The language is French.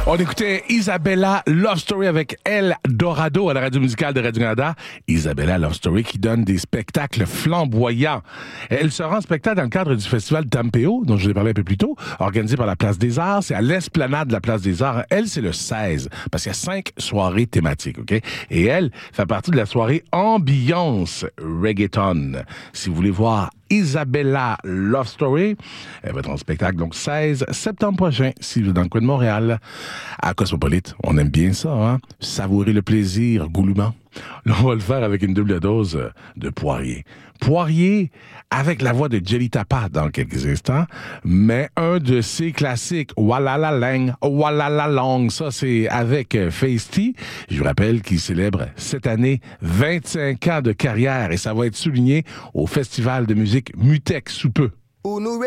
On écoutait Isabella Love Story avec El Dorado à la radio musicale de Radio-Canada. Isabella Love Story qui donne des spectacles flamboyants. Elle se rend en spectacle dans le cadre du festival Tampeo, dont je vous ai parlé un peu plus tôt, organisé par la Place des Arts. C'est à l'esplanade de la Place des Arts. Elle, c'est le 16, parce qu'il y a 5 soirées thématiques, OK? Et elle fait partie de la soirée Ambiance Reggaeton. Si vous voulez voir Isabella Love Story, elle va être en spectacle donc 16 septembre prochain, si vous êtes dans le coin de Montréal, à Cosmopolite. On aime bien ça, hein? Savourer le plaisir goulûment. Là, on va le faire avec une double dose de Poirier. Poirier avec la voix de Jelly Tapa dans quelques instants, mais un de ses classiques, Walala Lang, Walala Long. Ça, c'est avec Feisty. Je vous rappelle qu'il célèbre cette année 25 ans de carrière et ça va être souligné au Festival de musique Mutex sous peu.